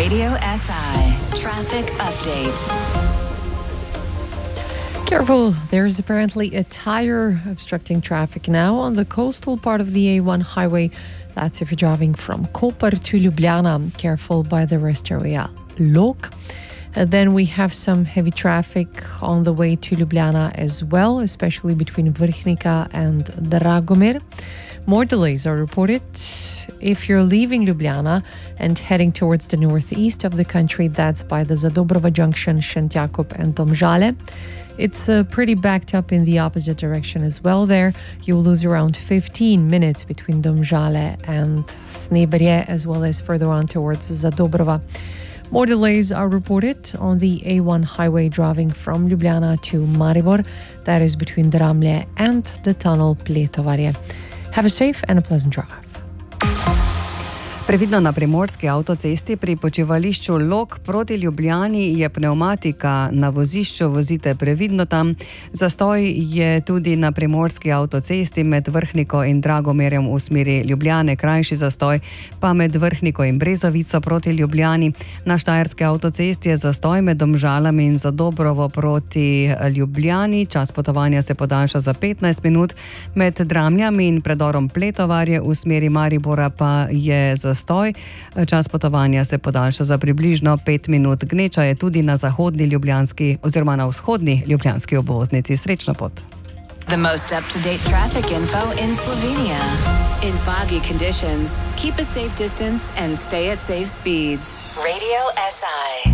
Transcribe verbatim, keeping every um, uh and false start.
Radio S I Traffic Update. Careful, there's apparently a tire obstructing traffic now on the coastal part of the A one highway. That's if you're driving from Koper to Ljubljana. Careful by the rest area. Lok. Uh, then we have some heavy traffic on the way to Ljubljana as well, especially between Vrhnika and Dragomir. More delays are reported if you're leaving Ljubljana and heading towards the northeast of the country. That's by the Zadobrova Junction, Šentjakov and Domžale. It's uh, pretty backed up in the opposite direction as well there. You'll lose around fifteen minutes between Domžale and Sneberje, as well as further on towards Zadobrova. More delays are reported on the A one highway driving from Ljubljana to Maribor. That is between Dramlje and the tunnel Pletovarje. Have a safe and a pleasant drive. Previdno na primorski avtocesti pri počivališču Lok proti Ljubljani je pneumatika na vozišču, vozite previdno tam. Zastoj je tudi na primorski avtocesti med Vrhniko in Dragomerjem v smeri Ljubljane, krajši zastoj pa med Vrhniko in Brezovico proti Ljubljani. Na štajerski avtocesti je zastoj med Domžalami in Zadobrovo proti Ljubljani. Čas potovanja se podaljša za petnajst minut. Med Dramljami in predorom Pletovarje v smeri Maribora pa je zastoj. Čas potovanja se podaljša za približno pet minut. Gneča je tudi na zahodni ljubljanski oziroma na vzhodni ljubljanski obvoznici. Srečno pot. The most up-to-date traffic info in Slovenia. In foggy conditions, keep a safe distance and stay at safe speeds. Radio S I.